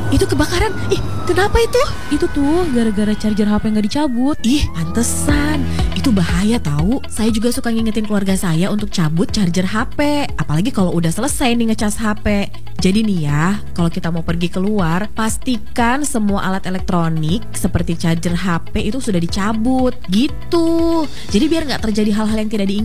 itu kebakaran. Ih, kenapa itu? Itu tuh gara-gara charger HP nggak dicabut. Ih, pantesan. Itu bahaya tahu. Saya juga suka ngingetin keluarga saya untuk cabut charger HP. Apalagi kalau udah selesai nih ngecas HP. Jadi nih ya, kalau kita mau pergi keluar, pastikan semua alat elektronik seperti charger HP itu sudah dicabut. Gitu. Jadi biar nggak terjadi hal-hal yang tidak diinginkan.